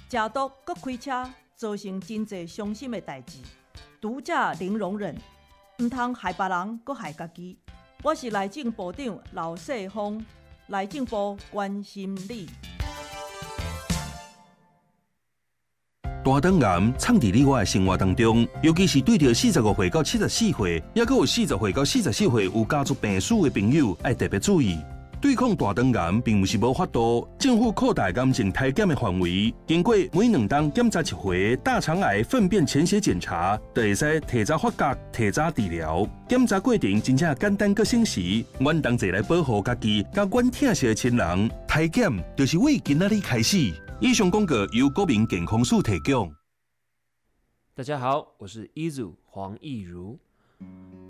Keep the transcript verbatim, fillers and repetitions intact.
食毒搁开车，造成真侪伤心的代志。拄则零容忍，毋通害别人搁害家己。我是内政部长刘世峰，内政部关心你。 大肠癌藏伫你我的生活当中，尤其是对着四十五岁到七十四岁，也搁有四十岁到四十四岁有家族病史的朋友，要特别注意。对抗大肠癌并不是无法度，政府扩大癌症体检的范围，经过每两冬检查一回大肠癌粪便潜血检查，就会使提早发觉、提早治疗。检查过程真正简单搁省时，阮同齐来保护家己，甲阮疼惜的亲人。体检就是为今仔日开始。以上广告由国民健康署提供。 大家好，我是 Izu 黄义如。